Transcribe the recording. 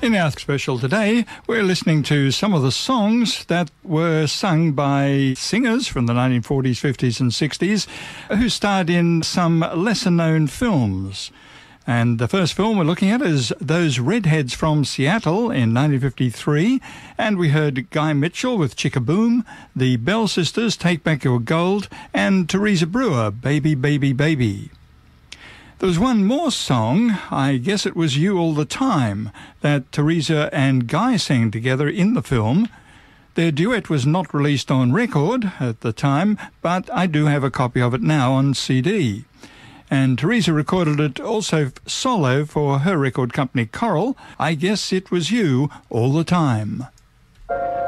In our special today, we're listening to some of the songs that were sung by singers from the 1940s, 50s and 60s who starred in some lesser-known films. And the first film we're looking at is Those Redheads from Seattle in 1953. And we heard Guy Mitchell with Chickaboom, the Bell Sisters, Take Back Your Gold, and Teresa Brewer, Baby, Baby, Baby. There was one more song, I guess it was You All the Time, that Teresa and Guy sang together in the film. Their duet was not released on record at the time, but I do have a copy of it now on CD. And Teresa recorded it also solo for her record company Coral. I Guess It Was You All the Time.